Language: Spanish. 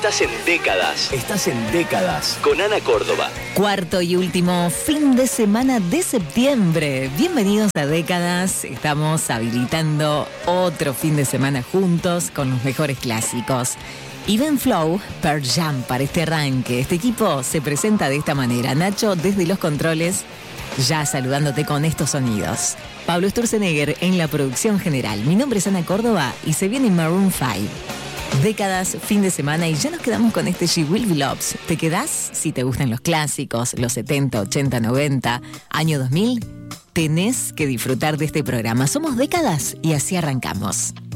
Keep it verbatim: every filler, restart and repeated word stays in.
Estás en Décadas. Estás en Décadas. Con Ana Córdoba. Cuarto y último fin de semana de septiembre. Bienvenidos a Décadas. Estamos habilitando otro fin de semana juntos con los mejores clásicos. Y Ben Flow, Pearl Jam para este arranque. Este equipo se presenta de esta manera. Nacho desde los controles, ya saludándote con estos sonidos. Pablo Sturzenegger en la producción general. Mi nombre es Ana Córdoba y se viene Maroon cinco. Décadas, fin de semana, y ya nos quedamos con este She Will Be Loves. ¿Te quedás? Si te gustan los clásicos, los setenta, ochenta, noventa, año dos mil, tenés que disfrutar de este programa. Somos Décadas y así arrancamos.